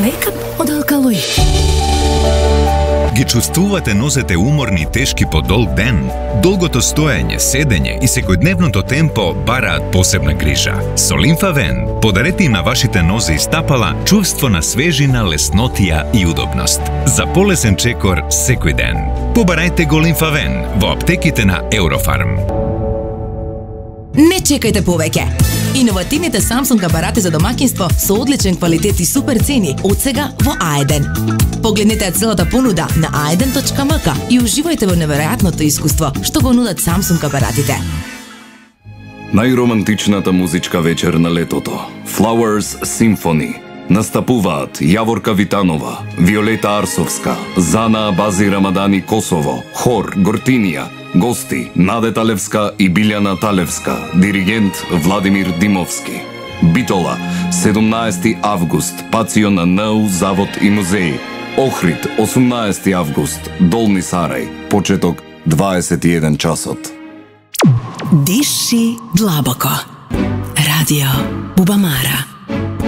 Мейкап од Алкалој. Ги чувствувате нозете уморни и тешки по долг ден? Долгото стоење, седење и секојдневното темпо бараат посебна грижа. Со Лимфавен подарете на вашите нозе и стапала чувство на свежина, леснотија и удобност. За полесен чекор секој ден. Побарајте го Лимфавен во аптеките на Eurofarm. Не чекајте повеќе! Иновативните Samsung апарати за домаќинство со одличен квалитет и супер цени од сега во А1. Погледнете целата понуда на a1.mk и уживајте во неверојатното искуство што го нудат Samsung апаратите. Најромантичната музичка вечер на летото. Flowers Symphony. Настапуваат Јаворка Витанова, Виолета Арсовска, Зана Бази Рамадани Косово, Хор Гортинија, гости Надета Левска и Билјана Талевска, диригент Владимир Димовски. Битола, 17 август, пацион на НУ Завод и музеи. Охрид, 18 август, Долни Сарај, почеток 21 часот. Диши длабоко. Радио Бубамара.